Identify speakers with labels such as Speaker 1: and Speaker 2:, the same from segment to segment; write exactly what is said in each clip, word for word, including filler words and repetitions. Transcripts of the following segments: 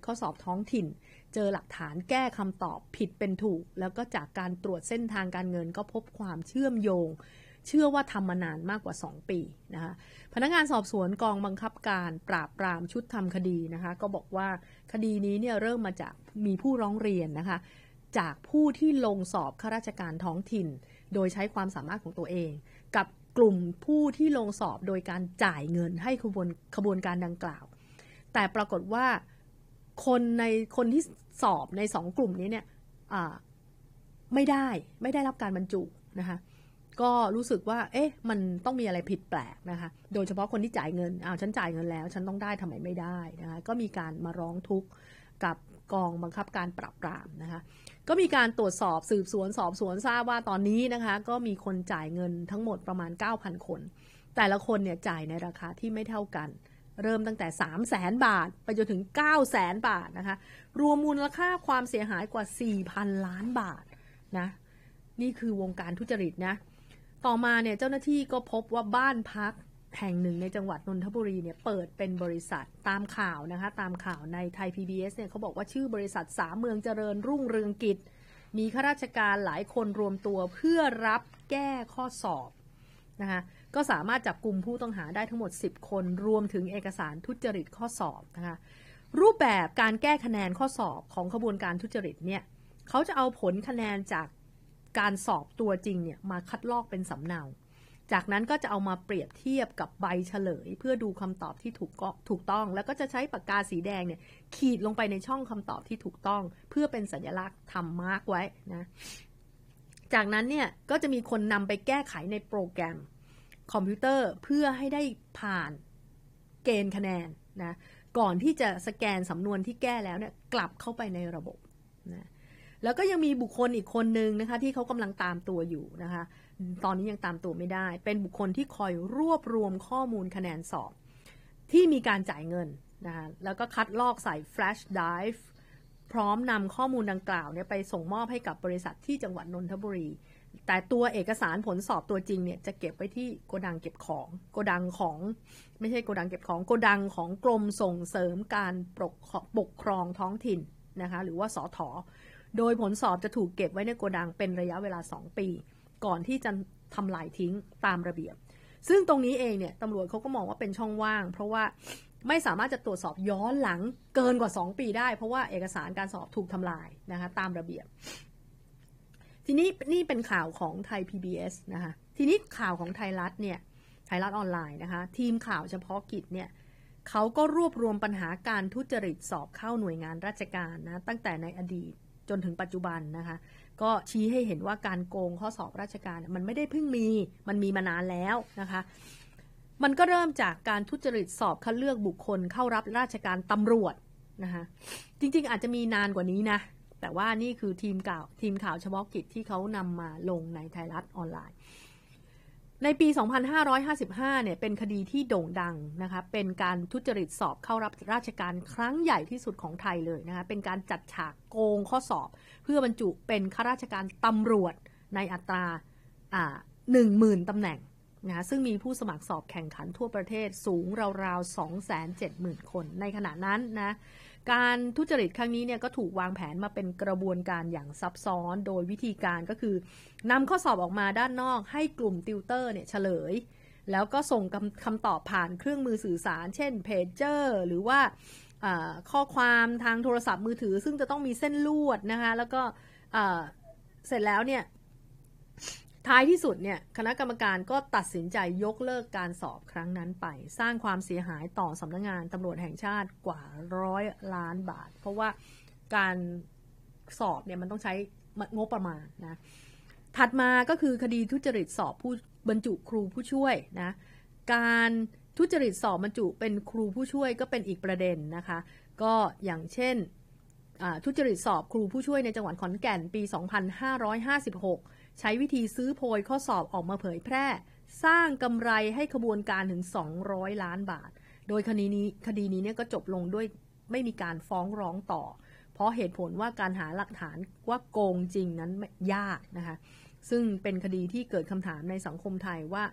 Speaker 1: ข้อสอบท้องถิ่นเจอหลักฐานแก้คำตอบผิดเป็นถูกแล้วก็จากการตรวจเส้นทางการเงินก็พบความเชื่อมโยงเชื่อว่าทำมานานมากกว่าสองปีนะคะพนักงานสอบสวนกองบังคับการปราบปรามชุดทำคดีนะคะก็บอกว่าคดีนี้เนี่ยเริ่มมาจากมีผู้ร้องเรียนนะคะจากผู้ที่ลงสอบข้าราชการท้องถิ่นโดยใช้ความสามารถของตัวเองกับกลุ่มผู้ที่ลงสอบโดยการจ่ายเงินให้ขบวนขบวนการดังกล่าวแต่ปรากฏว่าคนในคนที่สอบในสองกลุ่มนี้เนี่ยไม่ได้ไม่ได้รับการบรรจุนะคะก็รู้สึกว่าเอ๊ะมันต้องมีอะไรผิดแปลกนะคะโดยเฉพาะคนที่จ่ายเงินอ้าวฉันจ่ายเงินแล้วฉันต้องได้ทำไมไม่ได้นะคะก็มีการมาร้องทุกข์กับกองบังคับการปราบปรามนะคะก็มีการตรวจสอบสืบสวนสอบสวนทราบว่าตอนนี้นะคะก็มีคนจ่ายเงินทั้งหมดประมาณ เก้าพัน คนแต่ละคนเนี่ยจ่ายในราคาที่ไม่เท่ากันเริ่มตั้งแต่ สามแสน บาทไปจนถึง เก้าแสน บาทนะคะรวมมูลค่าความเสียหายกว่า สี่พัน ล้านบาทนะนี่คือวงการทุจริตนะต่อมาเนี่ยเจ้าหน้าที่ก็พบว่าบ้านพักแห่งหนึ่งในจังหวัดนนทบุรีเนี่ยเปิดเป็นบริษัทตามข่าวนะคะตามข่าวในไทย พี บี เอส เนี่ยเขาบอกว่าชื่อบริษัทสามเมืองเจริญรุ่งเรืองกิจมีข้าราชการหลายคนรวมตัวเพื่อรับแก้ข้อสอบนะคะก็สามารถจับกลุ่มผู้ต้องหาได้ทั้งหมดสิบคนรวมถึงเอกสารทุจริตข้อสอบนะคะรูปแบบการแก้คะแนนข้อสอบของขบวนการทุจริตเนี่ยเขาจะเอาผลคะแนนจากการสอบตัวจริงเนี่ยมาคัดลอกเป็นสำเนาจากนั้นก็จะเอามาเปรียบเทียบกับใบเฉลยเพื่อดูคำตอบที่ถูกถูกต้องแล้วก็จะใช้ปากกาสีแดงเนี่ยขีดลงไปในช่องคำตอบที่ถูกต้องเพื่อเป็นสัญลักษณ์ทำมาร์กไว้นะจากนั้นเนี่ยก็จะมีคนนำไปแก้ไขในโปรแกรมคอมพิวเตอร์เพื่อให้ได้ผ่านเกณฑ์คะแนนนะก่อนที่จะสแกนสำนวนที่แก้แล้วเนี่ยกลับเข้าไปในระบบนะแล้วก็ยังมีบุคคลอีกคนนึงนะคะที่เขากำลังตามตัวอยู่นะคะตอนนี้ยังตามตัวไม่ได้เป็นบุคคลที่คอยรวบรวมข้อมูลคะแนนสอบที่มีการจ่ายเงินนะคะแล้วก็คัดลอกใส่ flash drive พร้อมนำข้อมูลดังกล่าวเนี่ยไปส่งมอบให้กับบริษัทที่จังหวัดนนทบุรีแต่ตัวเอกสารผลสอบตัวจริงเนี่ยจะเก็บไว้ที่โกดังเก็บของโกดังของไม่ใช่โกดังเก็บของโกดังของกรมส่งเสริมการปกครองท้องถิ่นนะคะหรือว่าสถ.โดยผลสอบจะถูกเก็บไว้ในโกดังเป็นระยะเวลาสองปีก่อนที่จะทำลายทิ้งตามระเบียบซึ่งตรงนี้เองเนี่ยตำรวจเขาก็มองว่าเป็นช่องว่างเพราะว่าไม่สามารถจะตรวจสอบย้อนหลังเกินกว่าสองปีได้เพราะว่าเอกสารการสอบถูกทำลายนะคะตามระเบียบทีนี้นี่เป็นข่าวของไทย พี บี เอส นะคะทีนี้ข่าวของไทยรัฐเนี่ยไทยรัฐออนไลน์นะคะทีมข่าวเฉพาะกิจเนี่ยเขาก็รวบรวมปัญหาการทุจริตสอบเข้าหน่วยงานราชการนะตั้งแต่ในอดีตจนถึงปัจจุบันนะคะก็ชี้ให้เห็นว่าการโกงข้อสอบราชการมันไม่ได้เพิ่งมีมันมีมานานแล้วนะคะมันก็เริ่มจากการทุจริตสอบคัดเลือกบุคคลเข้ารับราชการตำรวจนะคะจริงๆอาจจะมีนานกว่านี้นะแต่ว่านี่คือทีมข่าวทีมข่าวเฉพาะกิจที่เขานำมาลงในไทยรัฐออนไลน์ในปี สองพันห้าร้อยห้าสิบห้า เนี่ยเป็นคดีที่โด่งดังนะคะเป็นการทุจริตสอบเข้ารับราชการครั้งใหญ่ที่สุดของไทยเลยนะคะเป็นการจัดฉากโกงข้อสอบเพื่อบรรจุเป็นข้าราชการตำรวจในอัตราอ่า หนึ่งหมื่น ตำแหน่งนะคะซึ่งมีผู้สมัครสอบแข่งขันทั่วประเทศสูงราวๆ สองแสนเจ็ดหมื่น คนในขณะนั้นนะการทุจริตครั้งนี้เนี่ยก็ถูกวางแผนมาเป็นกระบวนการอย่างซับซ้อนโดยวิธีการก็คือนำข้อสอบออกมาด้านนอกให้กลุ่มติวเตอร์เนี่ยเฉลยแล้วก็ส่งคำตอบผ่านเครื่องมือสื่อสารเช่นเพจเจอร์หรือว่าข้อความทางโทรศัพท์มือถือซึ่งจะต้องมีเส้นลวดนะคะแล้วก็เสร็จแล้วเนี่ยท้ายที่สุดเนี่ยคณะกรรมการก็ตัดสินใจยกเลิกการสอบครั้งนั้นไปสร้างความเสียหายต่อสำนักงานตำรวจแห่งชาติกว่าร้อยล้านบาทเพราะว่าการสอบเนี่ยมันต้องใช้งบประมาณนะถัดมาก็คือคดีทุจริตสอบผู้บรรจุครูผู้ช่วยนะการทุจริตสอบบรรจุเป็นครูผู้ช่วยก็เป็นอีกประเด็นนะคะก็อย่างเช่นทุจริตสอบครูผู้ช่วยในจังหวัดขอนแก่นปี สองพันห้าร้อยห้าสิบหกใช้วิธีซื้อโพยข้อสอบออกมาเผยแพร่สร้างกำไรให้ขบวนการถึงสองร้อยล้านบาทโดยคดีนี้คดีนี้เนี่ยก็จบลงด้วยไม่มีการฟ้องร้องต่อเพราะเหตุผลว่าการหาหลักฐานว่าโกงจริงนั้นยากนะคะซึ่งเป็นคดีที่เกิดคำถามในสังคมไทยว่า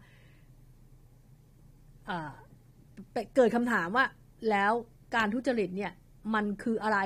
Speaker 1: เอ่อเกิดคำถามว่าแล้วการทุจริตเนี่ยมันคืออะไร